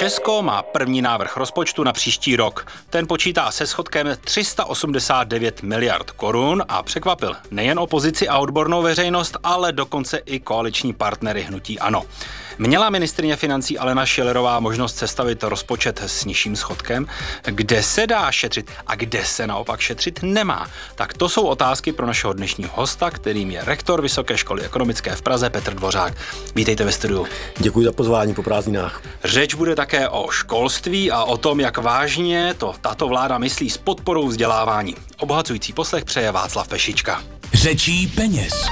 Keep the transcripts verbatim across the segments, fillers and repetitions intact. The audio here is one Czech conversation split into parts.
Česko má první návrh rozpočtu na příští rok. Ten počítá se schodkem tři sta osmdesát devět miliard korun a překvapil nejen opozici a odbornou veřejnost, ale dokonce i koaliční partnery hnutí ANO. Měla ministryně financí Alena Schillerová možnost sestavit rozpočet s nižším schodkem? Kde se dá šetřit a kde se naopak šetřit nemá? Tak to jsou otázky pro našeho dnešního hosta, kterým je rektor Vysoké školy ekonomické v Praze Petr Dvořák. Vítejte ve studiu. Děkuji za pozvání po prázdninách. Řeč bude také o školství a o tom, jak vážně to tato vláda myslí s podporou vzdělávání. Obohacující poslech přeje Václav Pešička. Řečí peněz.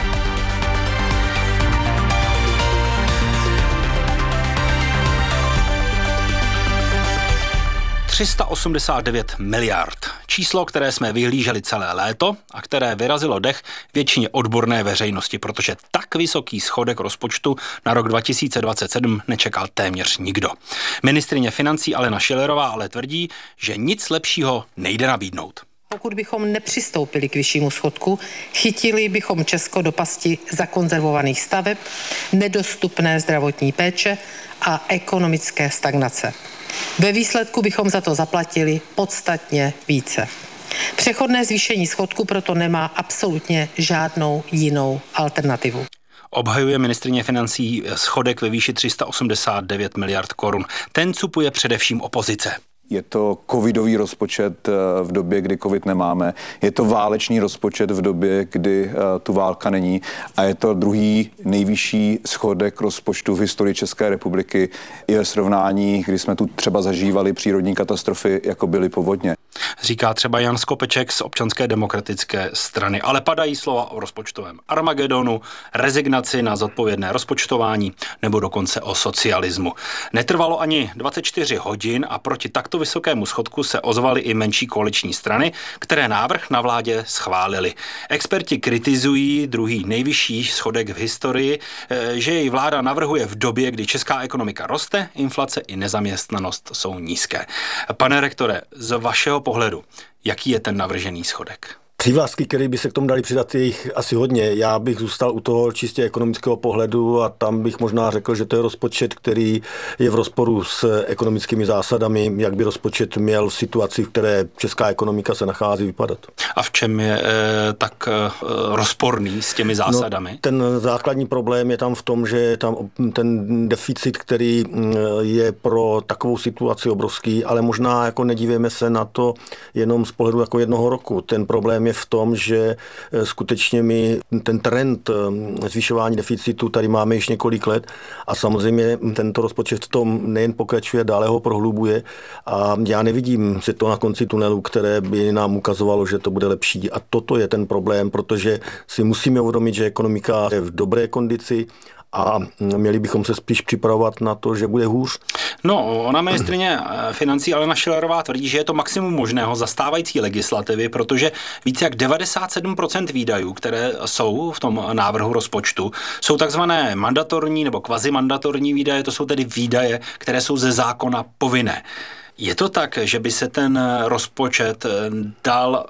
tři sta osmdesát devět miliard. Číslo, které jsme vyhlíželi celé léto a které vyrazilo dech většině odborné veřejnosti, protože tak vysoký schodek rozpočtu na rok dva tisíce dvacet sedm nečekal téměř nikdo. Ministryně financí Alena Schillerová ale tvrdí, že nic lepšího nejde nabídnout. Pokud bychom nepřistoupili k vyššímu schodku, chytili bychom Česko do pasti zakonzervovaných staveb, nedostupné zdravotní péče a ekonomické stagnace. Ve výsledku bychom za to zaplatili podstatně více. Přechodné zvýšení schodku proto nemá absolutně žádnou jinou alternativu. Obhajuje ministryně financí schodek ve výši tři sta osmdesát devět miliard korun. Ten cupuje především opozice. Je to covidový rozpočet v době, kdy covid nemáme. Je to válečný rozpočet v době, kdy tu válka není. A je to druhý nejvyšší schodek rozpočtu v historii České republiky i ve srovnání, kdy jsme tu třeba zažívali přírodní katastrofy, jako byly povodně. Říká třeba Jan Skopeček z Občanské demokratické strany. Ale padají slova o rozpočtovém armagedonu, rezignaci na zodpovědné rozpočtování nebo dokonce o socialismu. Netrvalo ani dvacet čtyři hodin a proti takto vysokému schodku se ozvaly i menší koaliční strany, které návrh na vládě schválili. Experti kritizují druhý nejvyšší schodek v historii, že jej vláda navrhuje v době, kdy česká ekonomika roste, inflace i nezaměstnanost jsou nízké. Pane rektore, z vašeho pohledu, jaký je ten navržený schodek? Přívlastky, které by se k tomu dali přidat, je jich asi hodně. Já bych zůstal u toho čistě ekonomického pohledu a tam bych možná řekl, že to je rozpočet, který je v rozporu s ekonomickými zásadami, jak by rozpočet měl v situaci, v které česká ekonomika se nachází, vypadat. A v čem je e, tak e, rozporný s těmi zásadami? No, ten základní problém je tam v tom, že tam ten deficit, který je pro takovou situaci obrovský, ale možná jako nedívejme se na to jenom z pohledu jako jednoho roku. Ten problém je v tom, že skutečně my ten trend zvyšování deficitu tady máme již několik let a samozřejmě tento rozpočet v tom nejen pokračuje, dále ho prohlubuje a já nevidím si to na konci tunelu, které by nám ukazovalo, že to bude lepší a toto je ten problém, protože si musíme uvědomit, že ekonomika je v dobré kondici a měli bychom se spíš připravovat na to, že bude hůř. No, ona ministryně financí Alena Schillerová tvrdí, že je to maximum možného za stávající legislativy, protože více jak devadesát sedm procent výdajů, které jsou v tom návrhu rozpočtu, jsou takzvané mandatorní nebo kvazimandatorní výdaje, to jsou tedy výdaje, které jsou ze zákona povinné. Je to tak, že by se ten rozpočet dal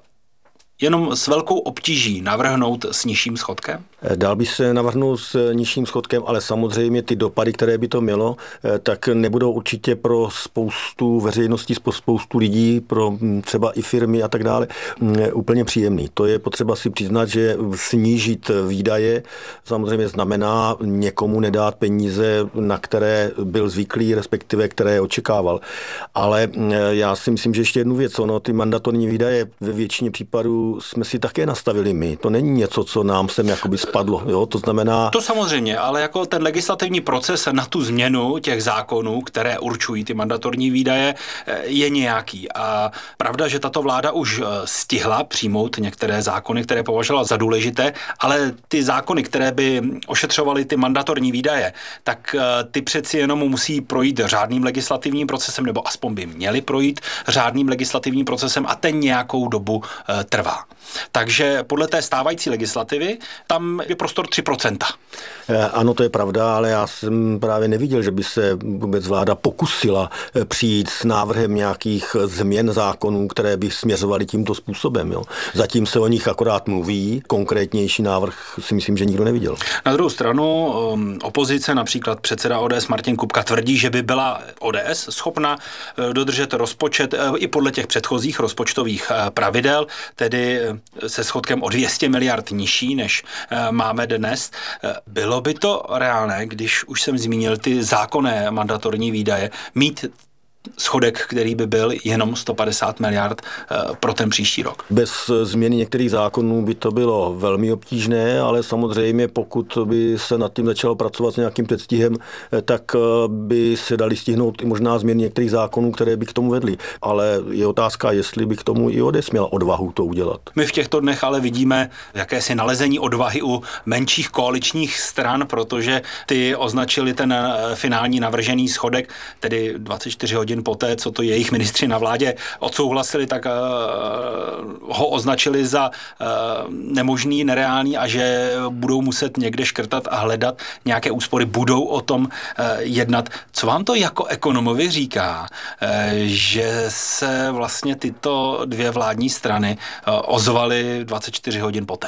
jenom s velkou obtíží navrhnout s nižším schodkem? Dal by se navrhnout s nižším schodkem, ale samozřejmě ty dopady, které by to mělo, tak nebudou určitě pro spoustu veřejností, spoustu lidí, pro třeba i firmy a tak dále, úplně příjemný. To je potřeba si přiznat, že snížit výdaje samozřejmě znamená někomu nedát peníze, na které byl zvyklý, respektive které očekával. Ale já si myslím, že ještě jednu věc, ono, ty mandatorní výdaje ve většině případů jsme si také nastavili my. To není něco, co nám sem jakoby spadlo. Jo? To znamená... To samozřejmě, ale jako ten legislativní proces na tu změnu těch zákonů, které určují ty mandatorní výdaje, je nějaký. A pravda, že tato vláda už stihla přijmout některé zákony, které považovala za důležité, ale ty zákony, které by ošetřovaly ty mandatorní výdaje, tak ty přeci jenom musí projít řádným legislativním procesem, nebo aspoň by měly projít řádným legislativním procesem a ten nějakou dobu trvá. Takže podle té stávající legislativy tam tam je prostor tři procenta. Ano, to je pravda, ale já jsem právě neviděl, že by se vůbec vláda pokusila přijít s návrhem nějakých změn zákonů, které by směřovaly tímto způsobem. Jo. Zatím se o nich akorát mluví, konkrétnější návrh si myslím, že nikdo neviděl. Na druhou stranu opozice, například předseda O D S Martin Kupka tvrdí, že by byla O D S schopna dodržet rozpočet i podle těch předchozích rozpočtových pravidel, tedy se schodkem o dvě stě miliard nižší, než máme dnes. Bylo by to reálné, když už jsem zmínil ty zákonné mandatorní výdaje, mít schodek, který by byl jenom sto padesát miliard pro ten příští rok? Bez změny některých zákonů by to bylo velmi obtížné, ale samozřejmě pokud by se nad tím začalo pracovat s nějakým předstihem, tak by se dali stihnout i možná změny některých zákonů, které by k tomu vedly. Ale je otázka, jestli by k tomu i O D S měla odvahu to udělat. My v těchto dnech ale vidíme jakési nalezení odvahy u menších koaličních stran, protože ty označili ten finální navržený schodek, tedy dvacet čtyři hodin poté, co to jejich ministři na vládě odsouhlasili, tak uh, ho označili za uh, nemožný, nereálný a že budou muset někde škrtat a hledat nějaké úspory, budou o tom uh, jednat. Co vám to jako ekonomovi říká, uh, že se vlastně tyto dvě vládní strany uh, ozvaly dvacet čtyři hodin poté?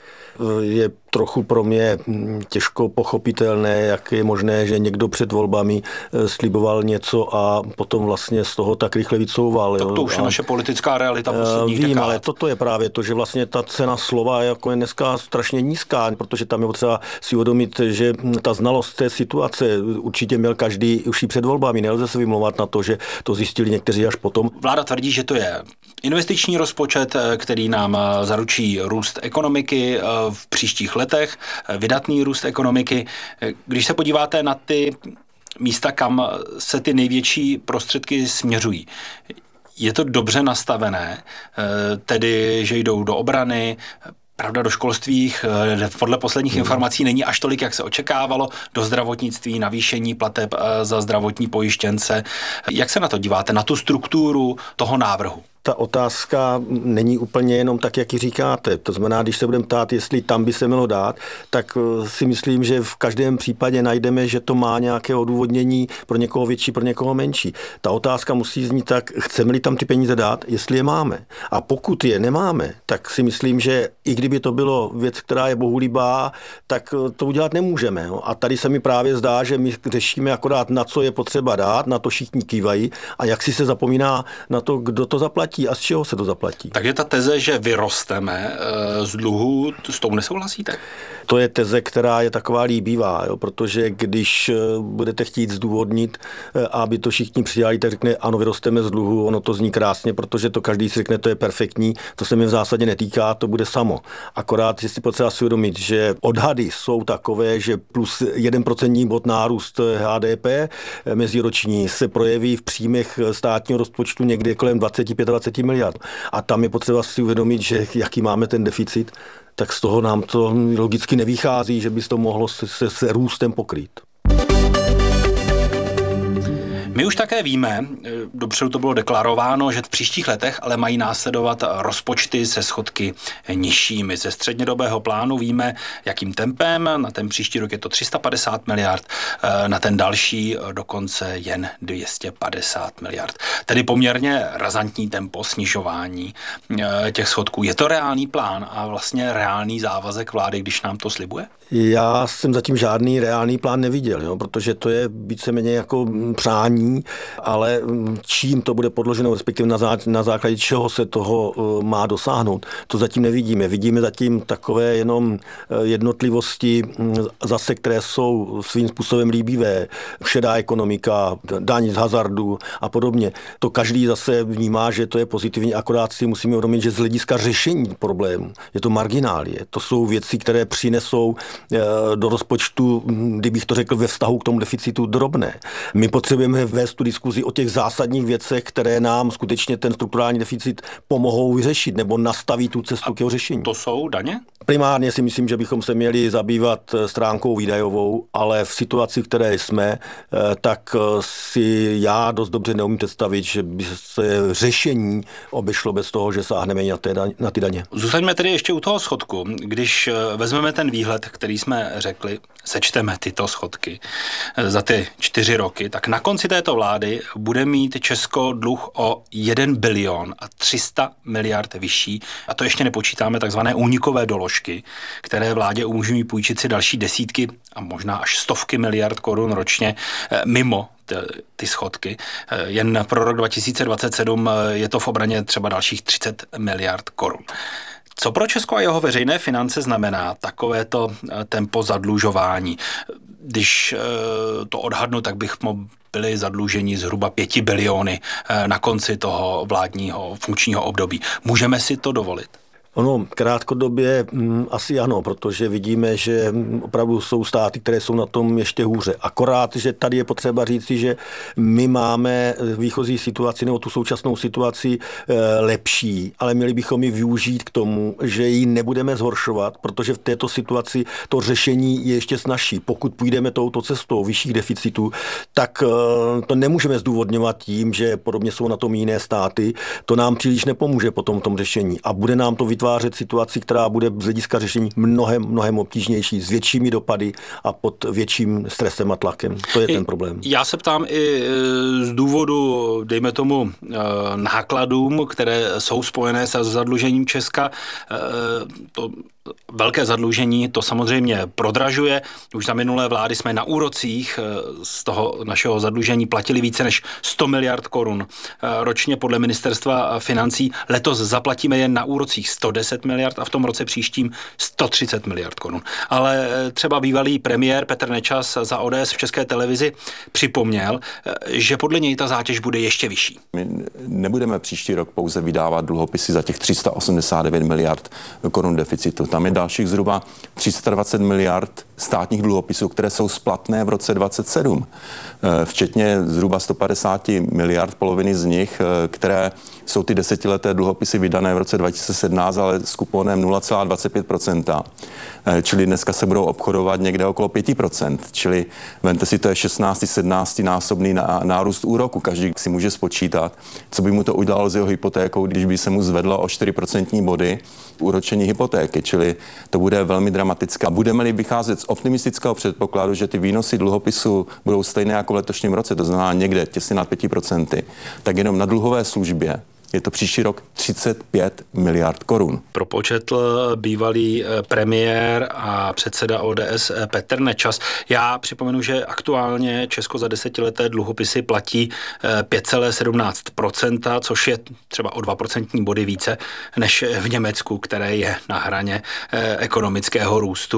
Je trochu pro mě těžko pochopitelné, jak je možné, že někdo před volbami sliboval něco a potom vlastně z toho tak rychle vycouval. Tak to už je naše politická realita posledních Vím, dekád. ale toto je právě to, že vlastně ta cena slova jako je dneska strašně nízká, protože tam je potřeba si uvědomit, že ta znalost té situace určitě měl každý už i před volbami. Nelze se vymlouvat na to, že to zjistili někteří až potom. Vláda tvrdí, že to je investiční rozpočet, který nám zaručí růst ekonomiky v příštích letech, vydatný růst ekonomiky. Když se podíváte na ty místa, kam se ty největší prostředky směřují, je to dobře nastavené, tedy, že jdou do obrany, pravda, do školství, podle posledních informací není až tolik, jak se očekávalo, do zdravotnictví, navýšení plateb za zdravotní pojištěnce. Jak se na to díváte, na tu strukturu toho návrhu? Ta otázka není úplně jenom tak, jak ji říkáte. To znamená, když se budeme ptát, jestli tam by se mělo dát, tak si myslím, že v každém případě najdeme, že to má nějaké odůvodnění pro někoho větší, pro někoho menší. Ta otázka musí znít tak, chceme-li tam ty peníze dát, jestli je máme. A pokud je nemáme, tak si myslím, že i kdyby to bylo věc, která je bohulibá, tak to udělat nemůžeme. A tady se mi právě zdá, že my řešíme akorát, na co je potřeba dát, na to všichni kývají a jak si se zapomíná na to, kdo to zaplatí a z čeho se to zaplatí. Takže ta teze, že vyrosteme z dluhu, s tou nesouhlasíte? To je teze, která je taková líbivá, jo, protože když budete chtít zdůvodnit, aby to všichni přijali, tak řekne, ano, vyrosteme z dluhu, ono to zní krásně, protože to každý si řekne, to je perfektní, to se mi v zásadě netýká, to bude samo. Akorát je si potřeba si uvědomit, že odhady jsou takové, že plus jeden procentní bod nárůst H D P meziroční se projeví v příjmech státního rozpočtu někde kolem dvacet až dvacet pět miliard. A tam je potřeba si uvědomit, že jaký máme ten deficit, tak z toho nám to logicky nevychází, že by to mohlo se, se, se růstem pokrýt. My už také víme, dopředu to bylo deklarováno, že v příštích letech ale mají následovat rozpočty se schodky nižšími. Ze střednědobého plánu víme, jakým tempem, na ten příští rok je to tři sta padesát miliard, na ten další dokonce jen dvě stě padesát miliard. Tedy poměrně razantní tempo snižování těch schodků. Je to reálný plán a vlastně reálný závazek vlády, když nám to slibuje? Já jsem zatím žádný reálný plán neviděl, jo, protože to je víceméně jako přání, ale čím to bude podloženo, respektive na, zá, na základě čeho se toho uh, má dosáhnout, to zatím nevidíme. Vidíme zatím takové jenom uh, jednotlivosti um, zase, které jsou svým způsobem líbivé. Šedá ekonomika, daň z hazardu a podobně. To každý zase vnímá, že to je pozitivní, akorát si musíme uvědomit, že z hlediska řešení problému je to marginálie. To jsou věci, které přinesou do rozpočtu, kdybych to řekl ve vztahu k tomu deficitu, drobné. My potřebujeme vést tu diskuzi o těch zásadních věcech, které nám skutečně ten strukturální deficit pomohou vyřešit nebo nastaví tu cestu k jeho řešení. To jsou daně? Primárně si myslím, že bychom se měli zabývat stránkou výdajovou, ale v situaci, v které jsme, tak si já dost dobře neumím představit, že by se řešení obešlo bez toho, že sáhneme na, na ty daně. Zůstaňme tedy ještě u toho schodku. Když vezmeme ten výhled, který jsme řekli, sečteme tyto schodky za ty čtyři roky, tak na konci této vlády bude mít Česko dluh o jeden bilion a tři sta miliard vyšší. A to ještě nepočítáme takzvané únikové doložky, které vládě umožňují půjčit si další desítky a možná až stovky miliard korun ročně mimo ty schodky. Jen pro rok dva tisíce dvacet sedm je to v obraně třeba dalších třicet miliard korun. Co pro Česko a jeho veřejné finance znamená takovéto tempo zadlužování? Když to odhadnu, tak bych byli zadluženi zhruba pěti biliony na konci toho vládního funkčního období. Můžeme si to dovolit? Ono krátkodobě m, asi ano, protože vidíme, že opravdu jsou státy, které jsou na tom ještě hůře. Akorát, že tady je potřeba říci, že my máme výchozí situaci nebo tu současnou situaci e, lepší, ale měli bychom ji využít k tomu, že ji nebudeme zhoršovat, protože v této situaci to řešení je ještě snazší. Pokud půjdeme touto cestou vyšších deficitů, tak e, to nemůžeme zdůvodňovat tím, že podobně jsou na tom jiné státy. To nám příliš nepomůže potom v tom řešení a bude nám to vytvářet vytvářet situaci, která bude z hlediska řešení mnohem, mnohem obtížnější, s většími dopady a pod větším stresem a tlakem. To je I, ten problém. Já se ptám i z důvodu, dejme tomu, nákladům, které jsou spojené se zadlužením Česka. To velké zadlužení to samozřejmě prodražuje. Už za minulé vlády jsme na úrocích z toho našeho zadlužení platili více než sto miliard korun ročně podle ministerstva financí. Letos zaplatíme jen na úrocích sto deset miliard a v tom roce příštím sto třicet miliard korun. Ale třeba bývalý premiér Petr Nečas za O D S v České televizi připomněl, že podle něj ta zátěž bude ještě vyšší. My nebudeme příští rok pouze vydávat dluhopisy za těch tři sta osmdesát devět miliard korun deficitu. Tam je dalších zhruba tři sta dvacet miliard státních dluhopisů, které jsou splatné v roce dvacet sedm. Včetně zhruba sto padesát miliard, poloviny z nich, které jsou ty desetileté dluhopisy vydané v roce dva tisíce sedmnáct, ale s kuponem nula celá dvacet pět procenta. Čili dneska se budou obchodovat někde okolo pět procent. Čili vemte si, to je šestnáct sedmnáct násobný nárůst úroku. Každý si může spočítat, co by mu to udělalo s jeho hypotékou, když by se mu zvedlo o čtyři procentní body úročení hypotéky. Čili to bude velmi dramatické. Budeme-li vycházet z optimistického předpokladu, že ty výnosy dluhopisu budou stejné jako v letošním roce, to znamená někde těsně nad pět procent, tak jenom na dluhové službě je to příští rok třicet pět miliard korun. Propočetl bývalý premiér a předseda O D S Petr Nečas. Já připomenu, že aktuálně Česko za desetileté dluhopisy platí pět celá sedmnáct procenta, což je třeba o dva procentní body více než v Německu, které je na hraně ekonomického růstu.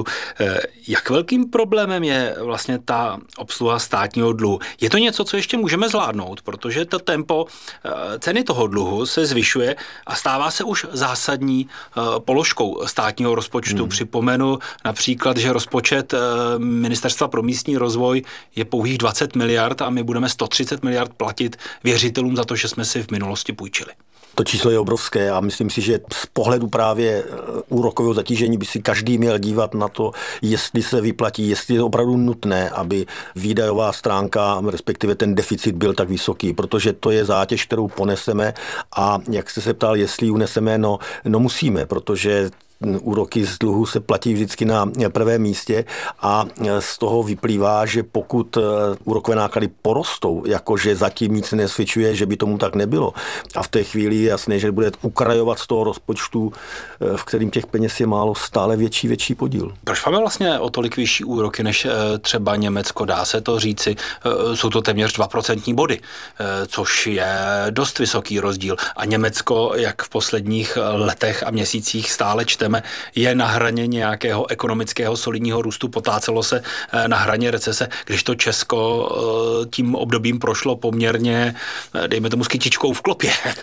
Jak velkým problémem je vlastně ta obsluha státního dluhu? Je to něco, co ještě můžeme zvládnout, protože to tempo ceny toho dluhu se zvyšuje a stává se už zásadní uh, položkou státního rozpočtu. Hmm. Připomenu například, že rozpočet uh, Ministerstva pro místní rozvoj je pouhých dvacet miliard a my budeme sto třicet miliard platit věřitelům za to, že jsme si v minulosti půjčili. To číslo je obrovské a myslím si, že z pohledu právě úrokového zatížení by si každý měl dívat na to, jestli se vyplatí, jestli je opravdu nutné, aby výdajová stránka, respektive ten deficit byl tak vysoký, protože to je zátěž, kterou poneseme a jak jste se ptal, jestli ji uneseme, no, no musíme, protože úroky z dluhu se platí vždycky na prvém místě a z toho vyplývá, že pokud úrokové náklady porostou, jakože zatím nic nesvědčuje, že by tomu tak nebylo a v té chvíli je jasné, že bude ukrajovat z toho rozpočtu, v kterým těch peněz je málo, stále větší, větší podíl. Proč máme vlastně o tolik vyšší úroky než třeba Německo, dá se to říci? Jsou to téměř dva procentní body, což je dost vysoký rozdíl a Německo, jak v posledních letech a měsících stále čteme, je na hraně nějakého ekonomického solidního růstu, potácelo se na hraně recese, když to Česko tím obdobím prošlo poměrně, dejme tomu, s kytičkou v klopě.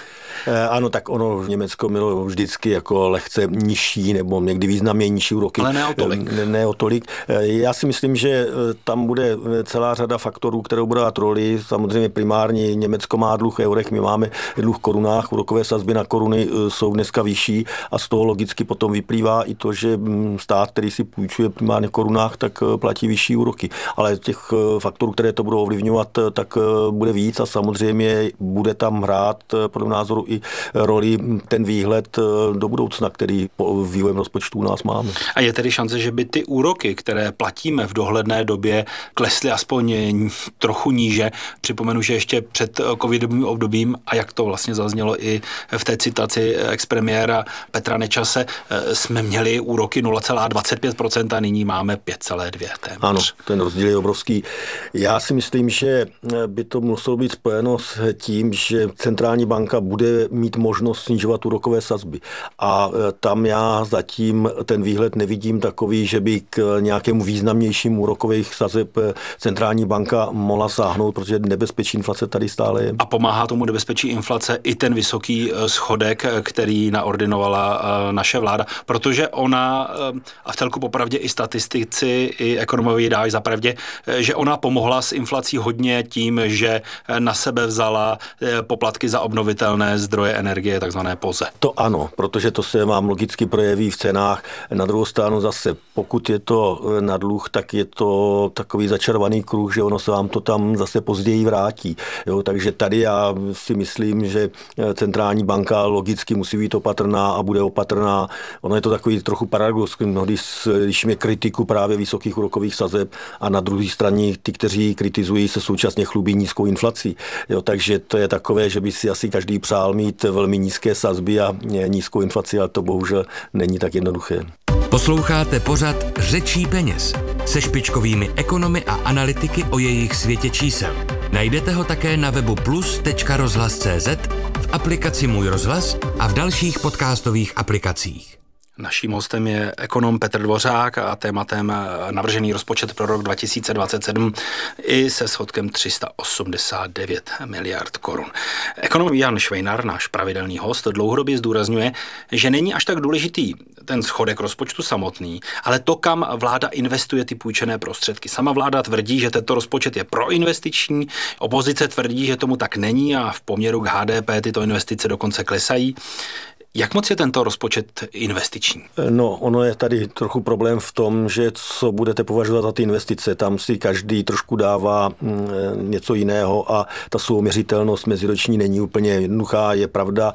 Ano, tak ono Německo mělo vždycky jako lehce nižší nebo někdy významně nižší úroky. Ale ne o tolik. Ne, ne o tolik. Já si myslím, že tam bude celá řada faktorů, které budou dát roli. Samozřejmě primárně Německo má dluh v eurech, my máme dluh v korunách, úrokové sazby na koruny jsou dneska vyšší a z toho logicky potom vyplývá i to, že stát, který si půjčuje primárně v korunách, tak platí vyšší úroky. Ale těch faktorů, které to budou ovlivňovat, tak bude víc a samozřejmě bude tam hrát podle názoru i roli ten výhled do budoucna, který po vývojem rozpočtu u nás máme. A je tedy šance, že by ty úroky, které platíme v dohledné době, klesly aspoň trochu níže? Připomenu, že ještě před covidovým obdobím, a jak to vlastně zaznělo i v té citaci expremiéra Petra Nečase, jsme měli úroky nula celá dvacet pět procent a nyní máme pět celá dvě procenta. Ano, ten rozdíl je obrovský. Já si myslím, že by to muselo být spojeno s tím, že centrální banka bude mít možnost snižovat úrokové sazby. A tam já zatím ten výhled nevidím takový, že by k nějakému významnějšímu úrokových sazeb centrální banka mohla sáhnout, protože nebezpečí inflace tady stále je. A pomáhá tomu nebezpečí inflace i ten vysoký schodek, který naordinovala naše vláda, protože ona, a v celku popravdě i statistici, i ekonomové dávají za pravdě, že ona pomohla s inflací hodně tím, že na sebe vzala poplatky za obnovitelné zdroje energie, takzvané P O Z E. To ano, protože to se vám logicky projeví v cenách. Na druhou stranu zase, pokud je to na dluh, tak je to takový začarovaný kruh, že ono se vám to tam zase později vrátí. Jo, takže tady já si myslím, že centrální banka logicky musí být opatrná a bude opatrná. Ono je to takový trochu paradox, mnohdy slyšíme kritiku právě vysokých úrokových sazeb a na druhé straně ty, kteří kritizují, se současně chlubí nízkou inflací. Jo, takže to je takové, že by si asi každý přál mít velmi nízké sazby a nízkou inflaci, ale to bohužel není tak jednoduché. Posloucháte pořad Řečí peněz se špičkovými ekonomy a analytiky o jejich světě čísel. Najdete ho také na webu plus tečka rozhlas tečka cé zet, v aplikaci Můj rozhlas a v dalších podcastových aplikacích. Naším hostem je ekonom Petr Dvořák a tématem navržený rozpočet pro rok dva tisíce dvacet sedm i se schodkem tři sta osmdesát devět miliard korun. Ekonom Jan Švejnar, náš pravidelný host, dlouhodobě zdůrazňuje, že není až tak důležitý ten schodek rozpočtu samotný, ale to, kam vláda investuje ty půjčené prostředky. Sama vláda tvrdí, že tento rozpočet je proinvestiční, opozice tvrdí, že tomu tak není a v poměru k há dé pé tyto investice dokonce klesají. Jak moc je tento rozpočet investiční? No, ono je tady trochu problém v tom, že co budete považovat za ty investice, tam si každý trošku dává něco jiného a ta souměřitelnost meziroční není úplně jednoduchá. Je pravda,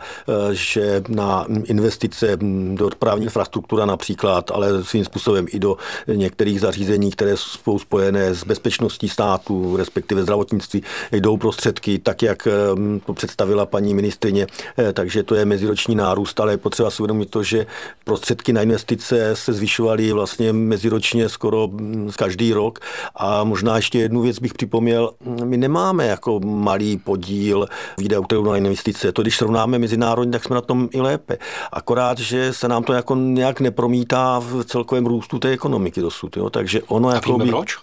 že na investice do dopravní infrastruktura například, ale svým způsobem i do některých zařízení, které jsou spojené s bezpečností státu, respektive zdravotnictví, jdou prostředky tak, jak to představila paní ministryně, takže to je meziroční nárůst. Ale je potřeba si uvědomit to, že prostředky na investice se zvyšovaly vlastně meziročně skoro každý rok. A možná ještě jednu věc bych připomněl, my nemáme jako malý podíl výdajů na investice. To, když srovnáme mezinárodně, tak jsme na tom i lépe. Akorát, že se nám to jako nějak nepromítá v celkovém růstu té ekonomiky dosud. Jo? Takže ono A jako víme by... proč?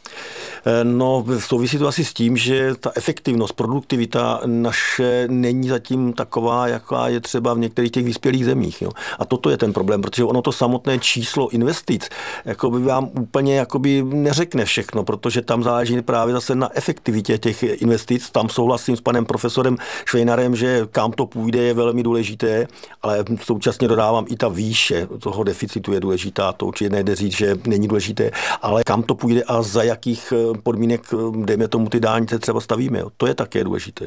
No, souvisí to asi s tím, že ta efektivnost, produktivita naše není zatím taková, jaká je třeba v některých těch vyspělých zemích. Jo. A toto je ten problém, protože ono to samotné číslo investic jakoby vám úplně jakoby neřekne všechno, protože tam záleží právě zase na efektivitě těch investic. Tam souhlasím s panem profesorem Švejnarem, že kam to půjde je velmi důležité, ale současně dodávám i ta výše toho deficitu je důležitá. To určitě nejde říct, že není důležité, ale kam to půjde a za jakých podmínek, dejme tomu, ty dálnice třeba stavíme. Jo. To je také důležité.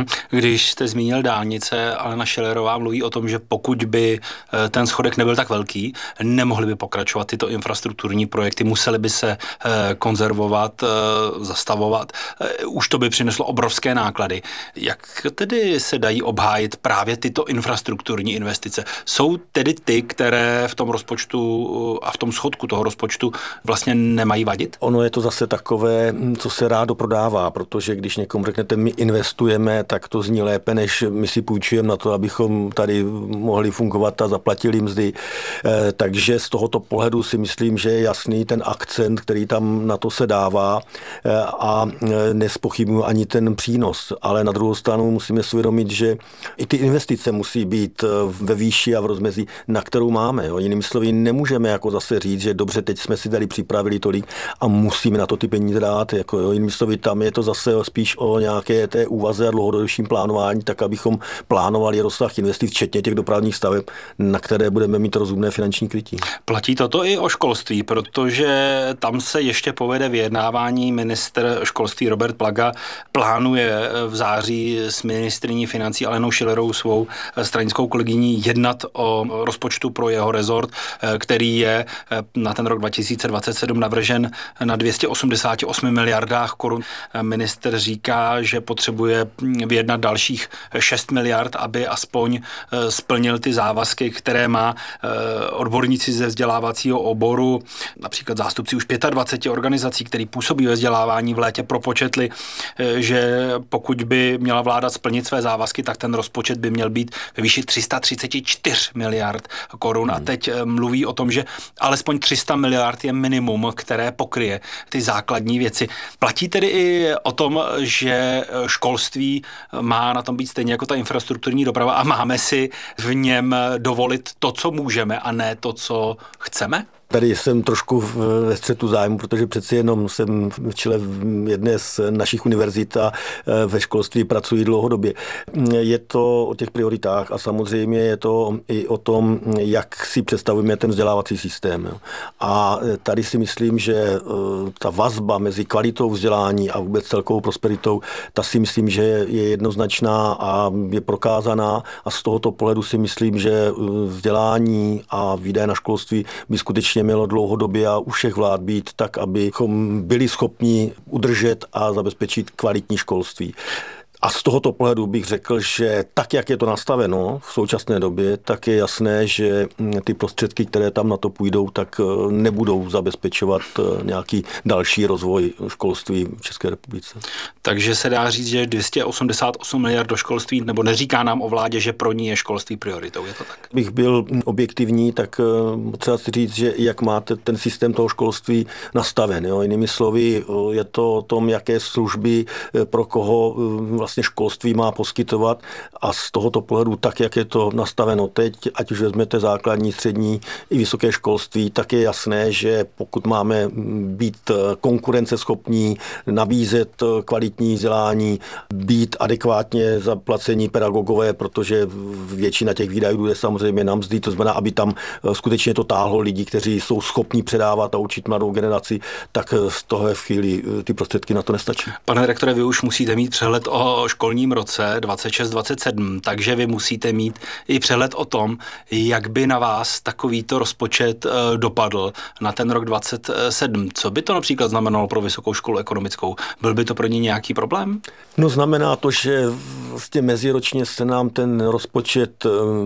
Když jste zmínil dálnice, Alena Schillerová mluví o tom, že pokud by ten schodek nebyl tak velký, nemohly by pokračovat tyto infrastrukturní projekty, musely by se konzervovat, zastavovat. Už to by přineslo obrovské náklady. Jak tedy se dají obhájit právě tyto infrastrukturní investice? Jsou tedy ty, které v tom rozpočtu a v tom schodku toho rozpočtu vlastně nemají vadit? Ono je to zase takové, co se rádo prodává, protože když někomu řeknete, my investujeme přeložené, tak to zní lépe, než my si půjčujeme na to, abychom tady mohli fungovat a zaplatili mzdy. Takže z tohoto pohledu si myslím, že je jasný ten akcent, který tam na to se dává a nespochybnuju ani ten přínos. Ale na druhou stranu musíme si uvědomit, že i ty investice musí být ve výši a v rozmezí, na kterou máme. Jo. Jinými slovy, nemůžeme jako zase říct, že dobře, teď jsme si tady připravili tolik a musíme na to ty peníze dát. Jako, jo. Jinými slovy, tam je to zase spíš o nějaké té úvaze a dlouhodobějším plánování, tak abychom plánovali rozsah investic, včetně těch dopravních staveb, na které budeme mít rozumné finanční krytí. Platí toto i o školství, protože tam se ještě povede vyjednávání. Ministr školství Robert Plaga plánuje v září s ministryní financí Alenou Schillerovou, svou stranickou kolegyní, jednat o rozpočtu pro jeho rezort, který je na ten rok dva tisíce dvacet sedm navržen na dvě stě osmdesát osm miliardách korun. Minister říká, že potřebuje vyjednat dalších šest miliard, aby aspoň splnil ty závazky, které má. Odborníci ze vzdělávacího oboru, například zástupci už dvacet pět organizací, které působí ve vzdělávání, v létě propočetli, že pokud by měla vláda splnit své závazky, tak ten rozpočet by měl být ve výši tři sta třicet čtyři miliard korun. A teď mluví o tom, že alespoň tři sta miliard je minimum, které pokryje ty základní věci. Platí tedy i o tom, že školství má na tom být stejně jako ta infrastrukturní doprava a máme si v něm dovolit to, co můžeme, a ne to, co chceme? Tady jsem trošku ve střetu zájmu, protože přeci jenom jsem v čele jedné z našich univerzit a ve školství pracuji dlouhodobě. Je to o těch prioritách a samozřejmě je to i o tom, jak si představujeme ten vzdělávací systém. A tady si myslím, že ta vazba mezi kvalitou vzdělání a vůbec celkovou prosperitou, ta si myslím, že je jednoznačná a je prokázaná, a z tohoto pohledu si myslím, že vzdělání a výdaje na školství by skutečně mělo dlouhodobě a u všech vlád být tak, abychom byli schopni udržet a zabezpečit kvalitní školství. A z tohoto pohledu bych řekl, že tak, jak je to nastaveno v současné době, tak je jasné, že ty prostředky, které tam na to půjdou, tak nebudou zabezpečovat nějaký další rozvoj školství v České republice. Takže se dá říct, že dvě stě osmdesát osm miliard do školství, nebo neříká nám o vládě, že pro ní je školství prioritou, je to tak? Bych byl objektivní, tak třeba si říct, že jak máte ten systém toho školství nastaven. Jo? Jinými slovy, je to o tom, jaké služby pro koho vlastně školství má poskytovat, a z tohoto pohledu tak, jak je to nastaveno teď, ať už vezmete základní, střední i vysoké školství, tak je jasné, že pokud máme být konkurenceschopní, nabízet kvalitní vzdělání, být adekvátně zaplacení pedagogové, protože většina těch výdajů jde samozřejmě na mzdy, to znamená, aby tam skutečně to táhlo lidi, kteří jsou schopní předávat a učit mladou generaci, tak z toho v chvíli ty prostředky na to nestačí. Pane rektore, vy už musíte mít přehled o školním roce dvacet šest dvacet sedm, takže vy musíte mít i přehled o tom, jak by na vás takovýto rozpočet dopadl na ten rok dvacet sedm. Co by to například znamenalo pro Vysokou školu ekonomickou? Byl by to pro ní nějaký problém? No, znamená to, že vlastně meziročně se nám ten rozpočet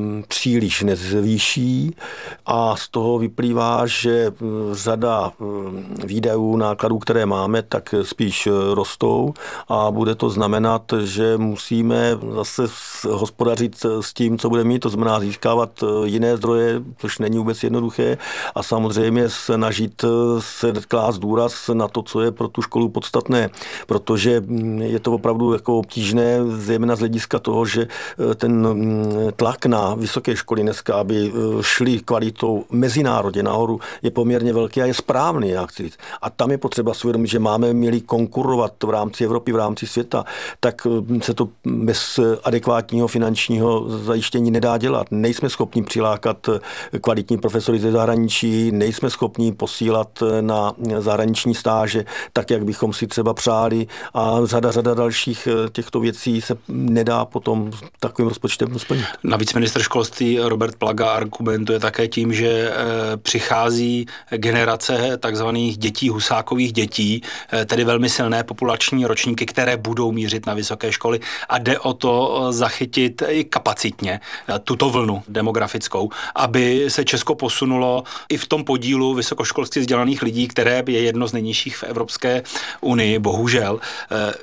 příliš nezvýší a z toho vyplývá, že řada výdajů, nákladů, které máme, tak spíš rostou a bude to znamenat, že musíme zase hospodařit s tím, co budeme mít, to znamená získávat jiné zdroje, což není vůbec jednoduché, a samozřejmě snažit se klást důraz na to, co je pro tu školu podstatné, protože je to opravdu jako obtížné, zejména z hlediska toho, že ten tlak na vysoké školy dneska, aby šli kvalitou mezinárodně nahoru, je poměrně velký a je správný, já chci říct. A tam je potřeba si uvědomit, že máme měli konkurovat v rámci Evropy, v rámci světa, tak se to bez adekvátního finančního zajištění nedá dělat. Nejsme schopni přilákat kvalitní profesory ze zahraničí, nejsme schopni posílat na zahraniční stáže, tak, jak bychom si třeba přáli, a řada, řada dalších těchto věcí se nedá potom takovým rozpočtem splnit. Navíc ministr školství Robert Plaga argumentuje také tím, že přichází generace takzvaných dětí, Husákových dětí, tedy velmi silné populační ročníky, které budou mířit na vysoké školy, a jde o to zachytit i kapacitně tuto vlnu demografickou, aby se Česko posunulo i v tom podílu vysokoškolsky vzdělaných lidí, které je jedno z nejnižších v Evropské unii, bohužel.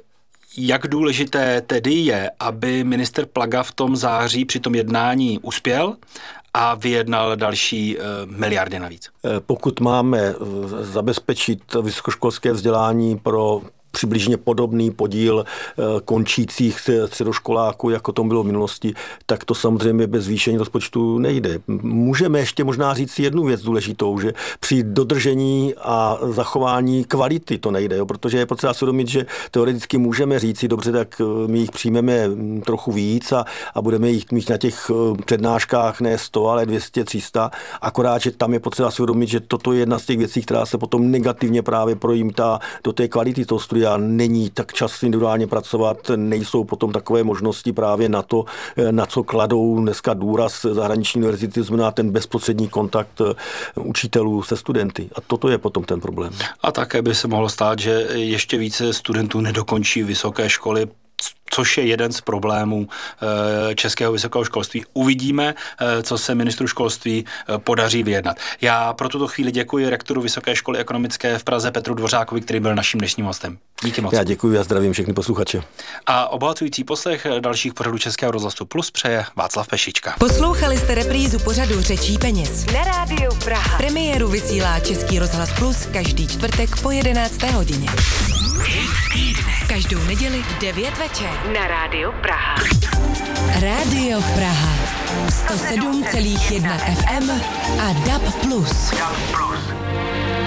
Jak důležité tedy je, aby ministr Plaga v tom září při tom jednání uspěl a vyjednal další e, miliardy navíc? Pokud máme zabezpečit vysokoškolské vzdělání pro přibližně podobný podíl končících středoškoláků, jako to bylo v minulosti, tak to samozřejmě bez zvýšení rozpočtu nejde. Můžeme ještě možná říct jednu věc důležitou, že při dodržení a zachování kvality to nejde, jo, protože je potřeba si uvědomit, že teoreticky můžeme říct si, dobře, tak my jich přijmeme trochu víc a, a budeme jich mít na těch přednáškách ne sto, ale dvě stě, tři sta, akorát, že tam je potřeba si uvědomit, že toto je jedna z těch věcí, která se potom negativně právě promítá do té kvality toho studia. Není tak čas individuálně pracovat, nejsou potom takové možnosti právě na to, na co kladou dneska důraz zahraniční univerzity, znamená ten bezprostřední kontakt učitelů se studenty. A toto je potom ten problém. A také by se mohlo stát, že ještě více studentů nedokončí vysoké školy, což je jeden z problémů českého vysokého školství. Uvidíme, co se ministru školství podaří vyjednat. Já pro tuto chvíli děkuji rektoru Vysoké školy ekonomické v Praze Petru Dvořákovi, který byl naším dnešním hostem. Díky moc. Já děkuji a zdravím všechny posluchače. A obohacující poslech dalších pořadů Českého rozhlasu Plus přeje Václav Pešička. Poslouchali jste reprízu pořadu Řečí peněz na Rádiu Praha. Premiéru vysílá Český rozhlas Plus každý čtvrtek po jedenácté hodině. Každou neděli v devět večer na Rádiu Praha. Rádio Praha sto sedm celá jedna ef em a D A B plus.